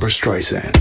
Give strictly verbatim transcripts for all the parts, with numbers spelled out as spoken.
Streisand.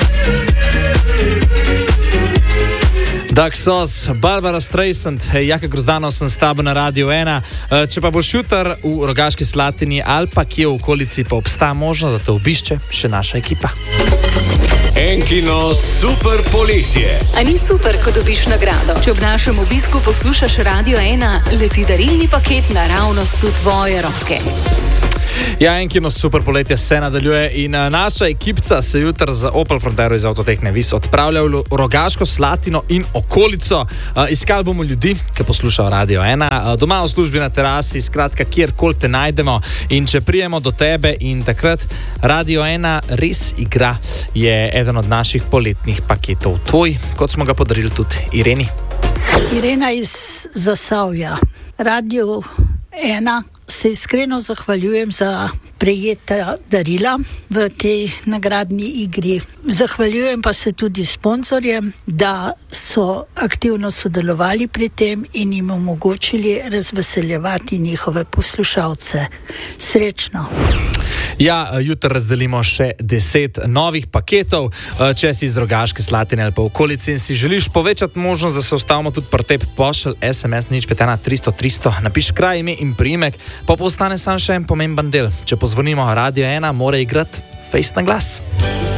Dak sos, Barbara Streisand, Jaka Grozdano sem s tabo na Radio ena. Če pa boš jutr v Rogaški Slatini ali pa kje v okolici, pa obstaja možnost, da te obišče še naša ekipa. Enkino super poletje. A ni super, ko dobiš nagrado? Če ob našem obisku poslušaš Radio ena, leti darilni paket naravnost v tvoje roke. Ja, Enkino super poletje se nadaljuje in naša ekipca se jutr z Opel Frontero iz Avtotehne Vis odpravlja v Rogaško Slatino in okolico. Iskali bomo ljudi, ki poslušajo Radio ena, doma v službi, na terasi, skratka, kjerkoli te najdemo, in če prijemo do tebe in takrat Radio ena res igra, je eden od naših poletnih paketov tvoj, kot smo ga podarili tudi Ireni. Irena iz Zasavja. Radio ena se iskreno zahvaljujem za prejeta darila v tej nagradni igri. Zahvaljujem pa se tudi sponzorjem, da so aktivno sodelovali pri tem in jim omogočili razveseljevati njihove poslušalce. Srečno! Ja, jutri razdelimo še deset novih paketov. Če si iz Rogaške Slatine ali pa okolici in si želiš povečati možnost, da se ostavimo tudi pri tebi, pošelj es em es nič pet ena tristo tristo, napiš kraj, ime in priimek, pa postane sam še en pomemben del. Če pozvonimo Radio ena, mora igrati fejst na glas.